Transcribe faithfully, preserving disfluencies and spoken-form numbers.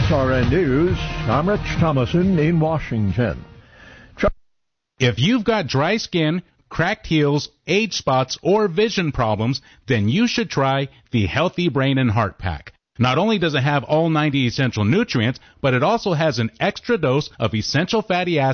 S R N News, I'm Rich Thomason in Washington. If you've got dry skin, cracked heels, age spots, or vision problems, then you should try the Healthy Brain and Heart Pack. Not only does it have all ninety essential nutrients, but it also has an extra dose of essential fatty acids